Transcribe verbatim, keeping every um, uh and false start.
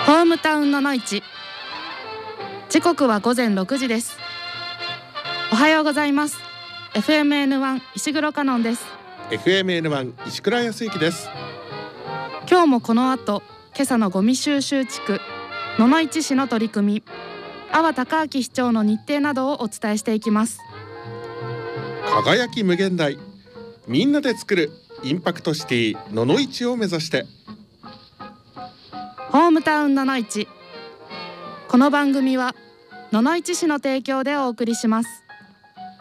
ホームタウンのの市。時刻はごぜんろくじです。おはようございます。 エフエムエヌワン 石黒香音です。 エフエムエヌワン 石倉康之です。 今日もこの後、今朝のゴミ収集地区野々市市の取り組み、阿波孝明市長の日程などをお伝えしていきます。 輝き無限大、みんなで作るインパクトシティ野々市を目指して。 ホームタウン野々市。この番組は野々市市の提供でお送りします。